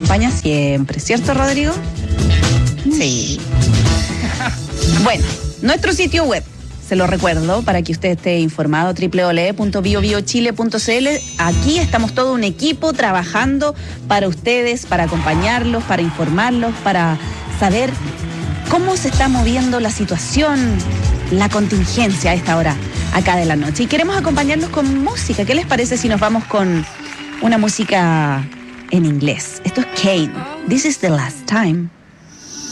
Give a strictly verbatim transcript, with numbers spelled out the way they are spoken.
acompaña siempre, ¿cierto, Rodrigo? Sí. Bueno, nuestro sitio web, se lo recuerdo para que usted esté informado, doble u doble u doble u punto bio bio chile punto c l. Aquí estamos todo un equipo trabajando para ustedes, para acompañarlos, para informarlos, para saber cómo se está moviendo la situación, la contingencia a esta hora acá de la noche. Y queremos acompañarlos con música. ¿Qué les parece si nos vamos con una música en inglés? Esto es Kane. This is the last time.